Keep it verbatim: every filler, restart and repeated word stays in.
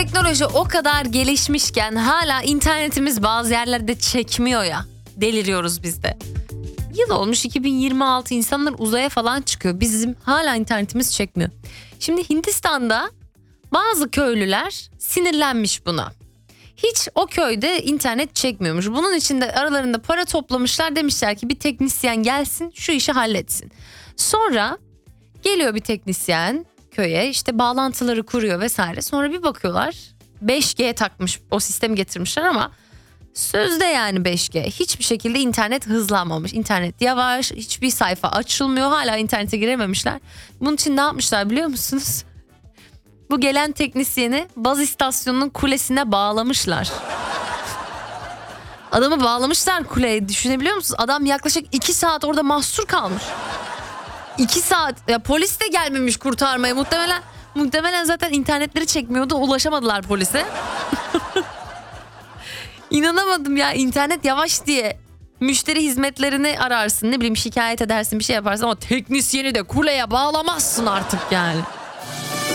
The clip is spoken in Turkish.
Teknoloji o kadar gelişmişken hala internetimiz bazı yerlerde çekmiyor ya. Deliriyoruz biz de. Yıl olmuş iki bin yirmi altı, insanlar uzaya falan çıkıyor. Bizim hala internetimiz çekmiyor. Şimdi Hindistan'da bazı köylüler sinirlenmiş buna. Hiç o köyde internet çekmiyormuş. Bunun için de aralarında para toplamışlar, demişler ki bir teknisyen gelsin şu işi halletsin. Sonra geliyor bir teknisyen köye, işte bağlantıları kuruyor vesaire. Sonra bir bakıyorlar beş G takmış, o sistemi getirmişler ama sözde yani beş G. Hiçbir şekilde internet hızlanmamış. İnternet yavaş, hiçbir sayfa açılmıyor. Hala internete girememişler. Bunun için ne yapmışlar biliyor musunuz? Bu gelen teknisyeni baz istasyonunun kulesine bağlamışlar. Adamı bağlamışlar kuleye, düşünebiliyor musunuz? Adam yaklaşık iki saat orada mahsur kalmış. iki saat. Ya polis de gelmemiş kurtarmaya. Muhtemelen muhtemelen zaten internetleri çekmiyordu. Ulaşamadılar polise. İnanamadım ya, internet yavaş diye müşteri hizmetlerini ararsın, ne bileyim şikayet edersin, bir şey yaparsın ama teknisyeni de kuleye bağlamazsın artık yani.